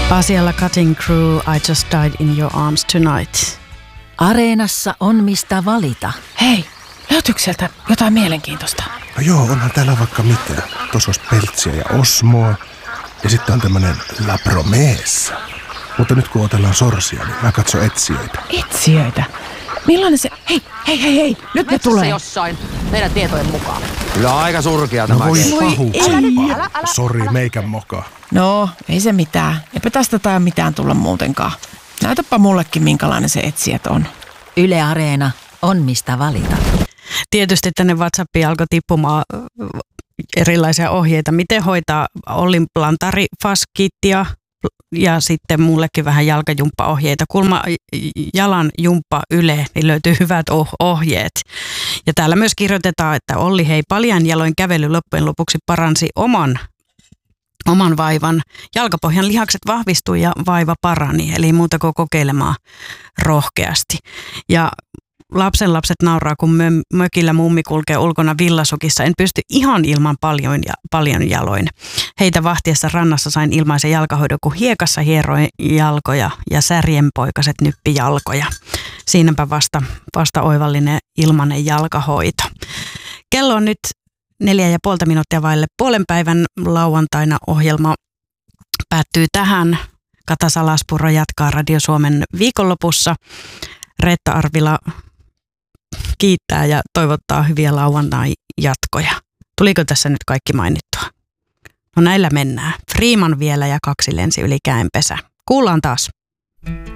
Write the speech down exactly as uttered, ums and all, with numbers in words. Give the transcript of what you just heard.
Asialla Cutting Crew, I Just Died in Your Arms Tonight. Areenassa on mistä valita. Hei, löytyykö sieltä jotain mielenkiintoista? No joo, onhan täällä vaikka mitä. Tuossa olisi peltsiä ja osmoa. Ja sitten on tämmönen La Promessa. Mutta nyt kun otellaan sorsia, niin mä katson etsijöitä. Etsijöitä? Millainen se... Hei, hei, hei, hei! Nyt ne tulee! Jossain meidän tietojen mukaan. Kyllä aika surkea No tämä. voi Voi pahu. Sori, meikän moka. No, ei se mitään. Eipä tästä tai mitään tulla muutenkaan. Näytäpä mullekin, minkälainen se etsijät on. Yle Areena on mistä valita. Tietysti tänne WhatsAppiin alkoi tippumaan erilaisia ohjeita, miten hoitaa Ollin plantarifaskittia ja sitten mullekin vähän jalkajumppaohjeita. Kulma jalan jumppa Yle, niin löytyy hyvät ohjeet. Ja täällä myös kirjoitetaan, että Olli hei paljain jaloin kävely loppujen lopuksi paransi oman, oman vaivan. Jalkapohjan lihakset vahvistui ja vaiva parani, eli muuta kuin kokeilemaan rohkeasti. Ja lapsenlapset nauraa, kun mökillä mummi kulkee ulkona villasukissa. En pysty ihan ilman paljon, ja, paljon jaloin. Heitä vahtiessa rannassa sain ilmaisen jalkahoidon, kun hiekassa hieroin jalkoja ja särjenpoikaset nyppi jalkoja. Siinäpä vasta, vasta oivallinen ilmainen jalkahoito. Kello on nyt neljä ja puolta minuuttia vaille puolen päivän. Lauantaina ohjelma päättyy tähän. Kata Salaspuro jatkaa Radio Suomen viikonlopussa. Reetta Arvila kiittää ja toivottaa hyviä lauantain jatkoja. Tuliko tässä nyt kaikki mainittua? No näillä mennään. Freeman vielä ja kaksi lensi yli käenpesä. Kuullaan taas.